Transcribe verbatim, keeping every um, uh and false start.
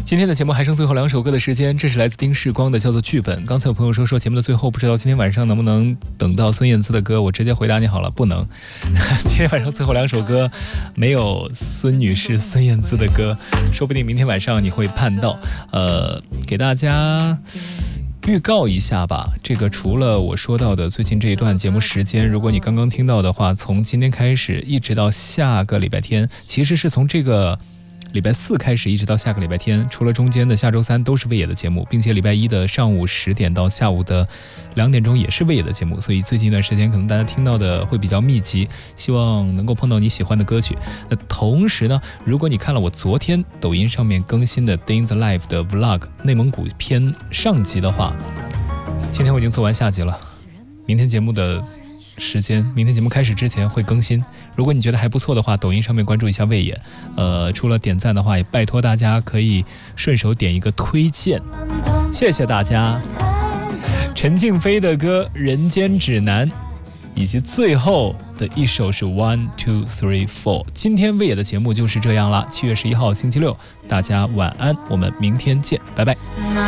今天的节目还剩最后两首歌的时间，这是来自丁世光的，叫做剧本。刚才有朋友说说节目的最后不知道今天晚上能不能等到孙燕姿的歌，我直接回答你好了，不能。今天晚上最后两首歌没有孙女士孙燕姿的歌，说不定明天晚上你会盼到。呃，给大家预告一下吧，这个除了我说到的最近这一段节目时间，如果你刚刚听到的话，从今天开始一直到下个礼拜天，其实是从这个礼拜四开始一直到下个礼拜天，除了中间的下周三都是魏野的节目，并且礼拜一的上午十点到下午的两点钟也是魏野的节目，所以最近一段时间可能大家听到的会比较密集，希望能够碰到你喜欢的歌曲。那同时呢，如果你看了我昨天抖音上面更新的 Day in the Life 的 Vlog 内蒙古篇上集的话，今天我已经做完下集了，明天节目的时间，明天节目开始之前会更新。如果你觉得还不错的话，抖音上面关注一下魏野，呃，除了点赞的话，也拜托大家可以顺手点一个推荐，谢谢大家。陈静飞的歌《人间指南》，以及最后的一首是 One Two Three Four。今天魏野的节目就是这样了，七月十一号星期六，大家晚安，我们明天见，拜拜。